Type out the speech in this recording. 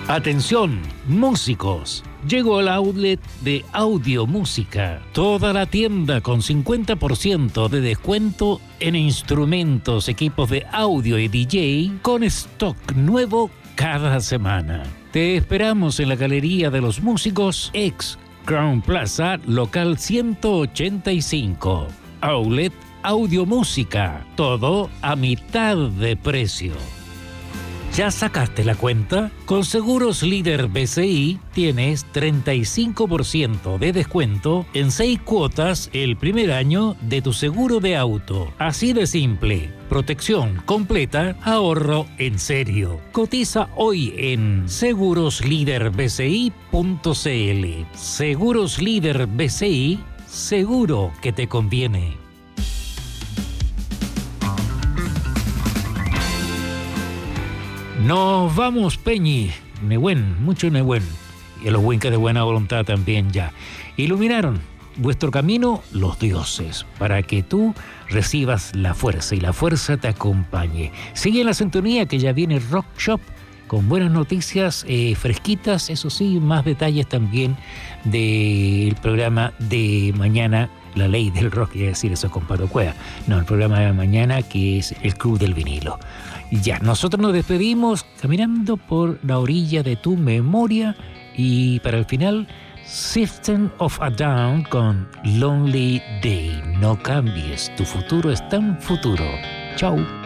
Atención, músicos. Llegó al outlet de Audio Música. Toda la tienda con 50% de descuento en instrumentos, equipos de audio y DJ con stock nuevo cada semana. Te esperamos en la Galería de los Músicos, ex Crown Plaza, local 185. Outlet Audio Música. Todo a mitad de precio. ¿Ya sacaste la cuenta? Con Seguros Líder BCI tienes 35% de descuento en 6 cuotas el primer año de tu seguro de auto. Así de simple. Protección completa, ahorro en serio. Cotiza hoy en segurosliderbci.cl. Seguros Líder BCI, seguro que te conviene. Nos vamos, Peñi. Nehuen, mucho Nehuen. Y a los huincas de buena voluntad también ya. Iluminaron vuestro camino los dioses, para que tú recibas la fuerza y la fuerza te acompañe. Sigue en la sintonía que ya viene Rock Shop con buenas noticias fresquitas, eso sí, más detalles también del programa de mañana, La Ley del Rock, quiere decir eso con Pato Cueva. No, el programa de mañana que es el Club del Vinilo. Ya, nosotros nos despedimos caminando por la orilla de tu memoria y para el final, System of a Down con Lonely Day. No cambies, tu futuro es tan futuro. Chau.